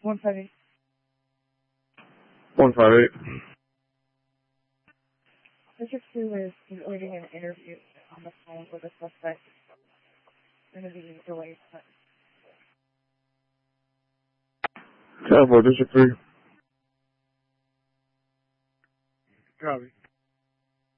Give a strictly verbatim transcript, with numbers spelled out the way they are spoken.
one five eight. one five eight. District two is completing an interview on the phone with a suspect. It's going to be delayed. ten four, District three.